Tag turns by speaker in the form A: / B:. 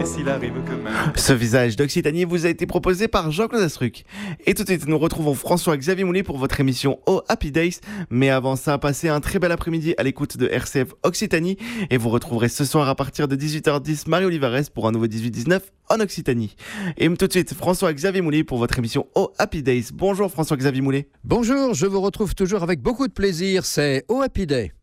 A: s'il arrive quand même.
B: Ce visage d'Occitanie vous a été proposé par Jean-Claude Astruc. Et tout de suite, nous retrouvons François-Xavier Moulet pour votre émission Oh Happy Days. Mais avant ça, passez un très bel après-midi à l'écoute de RCF Occitanie. Et vous retrouverez ce soir à partir de 18h10 Marie Olivares pour un nouveau 18-19 en Occitanie. Et tout de suite, François-Xavier Moulet pour votre émission Oh Happy Days. Bonjour François-Xavier Moulet.
C: Bonjour, je vous retrouve toujours avec beaucoup de plaisir, c'est Oh Happy Day.